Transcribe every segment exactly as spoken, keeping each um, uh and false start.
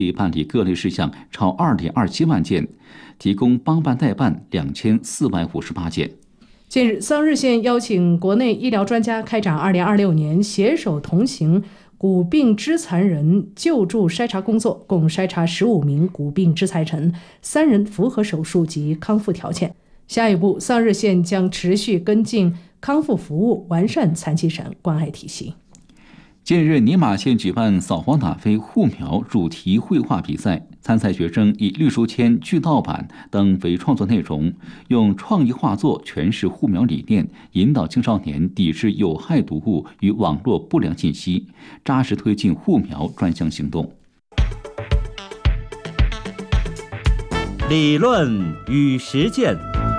办理各类事项超二点二七万件，提供帮办代办两千四百五十八件。 近日，桑日县邀请国内医疗专家开展二零二六年携手同行骨病肢残人救助筛查工作，共筛查十五名骨病肢残人，三人符合手术及康复条件。下一步，桑日县将持续跟进康复服务，完善残疾人关爱体系。 近日，尼玛县举办扫黄打非护苗主题绘画比赛，参赛学生以绿书签、锯盗版等为创作内容，用创意画作诠释护苗理念，引导青少年抵制有害毒物与网络不良信息，扎实推进护苗专项行动。 理论与实践。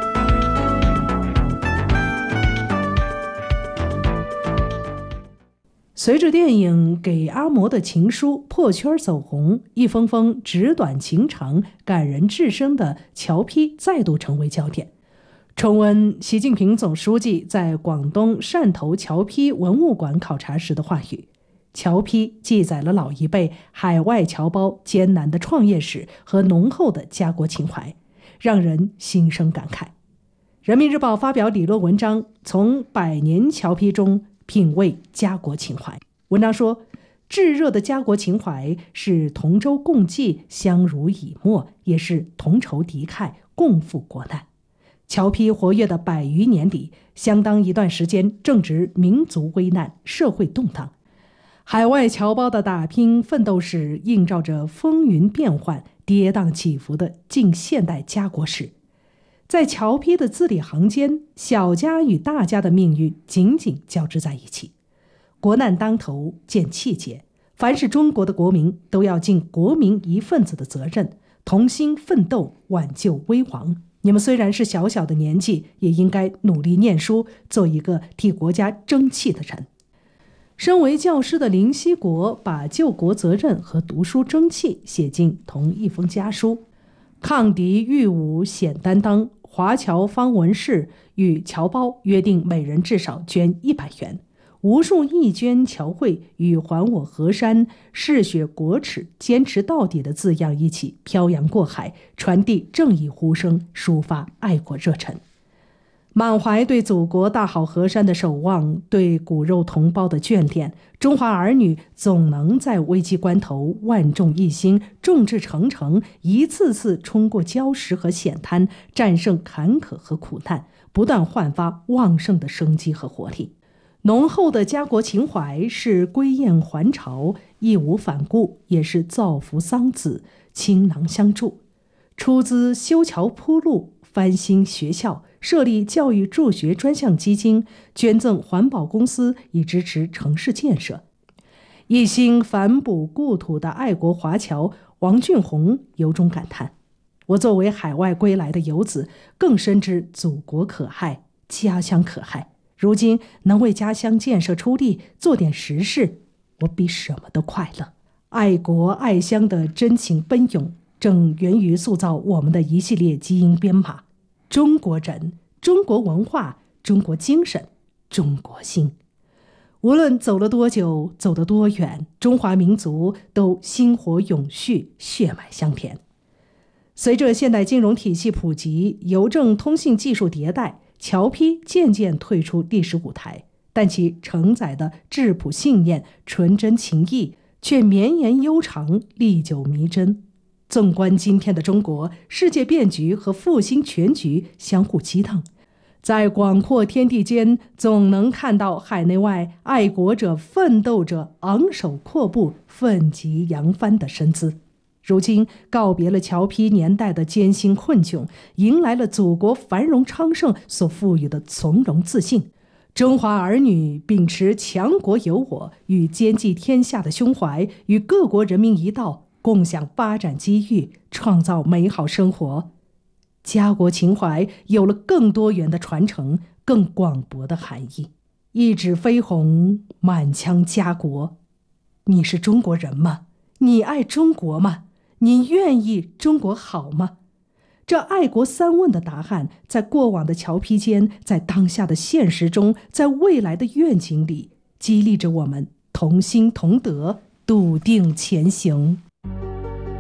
随着电影《给阿嬷的情书》破圈走红，一封封纸短情长、感人至深的侨批再度成为焦点。重温习近平总书记在广东汕头侨批文物馆考察时的话语，侨批记载了老一辈海外侨胞艰难的创业史和浓厚的家国情怀，让人心生感慨。人民日报发表理论文章，从百年侨批中品味家国情怀。文章说，炙热的家国情怀是同舟共济、相濡以沫，也是同仇敌忾、共赴国难。侨批活跃的百余年里，相当一段时间正值民族危难、社会动荡。海外侨胞的打拼奋斗史映照着风云变幻、跌宕起伏的近现代家国史。在侨批的字里行间，小家与大家的命运紧紧交织在一起。国难当头，见气节，凡是中国的国民都要尽国民一份子的责任，同心奋斗，挽救危亡。你们虽然是小小的年纪，也应该努力念书，做一个替国家争气的人。身为教师的林锡国把救国责任和读书争气写进同一封家书。抗敌御侮显担当，华侨方文氏与侨胞约定每人至少捐一百元，无数义捐侨会与还我河山、嗜血国耻、坚持到底的字样一起漂洋过海，传递正义呼声，抒发爱国热忱。满怀对祖国大好河山的守望，对骨肉同胞的眷恋，中华儿女总能在危机关头万众一心、众志成城，一次次冲过礁石和险滩，战胜坎坷和苦难，不断焕发旺盛的生机和活力。浓厚的家国情怀是归雁还巢、义无反顾，也是造福桑梓、倾囊相助。出资修桥铺路、翻新学校、设立教育助学专项基金，捐赠环保公司以支持城市建设。一心反哺故土的爱国华侨王俊宏由衷感叹：我作为海外归来的游子，更深知祖国可爱，家乡可爱。如今能为家乡建设出力，做点实事，我比什么都快乐。爱国爱乡的真情奔涌，正源于塑造我们的一系列基因编码：中国人、中国文化、中国精神、中国心。无论走了多久，走得多远，中华民族都薪火永续，血脉相连。随着现代金融体系普及，邮政通信技术迭代，侨批渐渐退出历史舞台，但其承载的质朴信念、纯真情谊却绵延悠长，历久弥真。纵观今天的中国，世界变局和复兴全局相互激荡，在广阔天地间，总能看到海内外爱国者、奋斗者昂首阔步、奋楫扬帆的身姿。如今告别了侨批年代的艰辛困窘，迎来了祖国繁荣昌盛所赋予的从容自信。中华儿女秉持强国有我与兼济天下的胸怀，与各国人民一道，共享发展机遇，创造美好生活。家国情怀有了更多元的传承，更广博的含义。一纸飞鸿，满腔家国。你是中国人吗？你爱中国吗？你愿意中国好吗？这爱国三问的答案，在过往的侨批间，在当下的现实中，在未来的愿景里，激励着我们同心同德，笃定前行。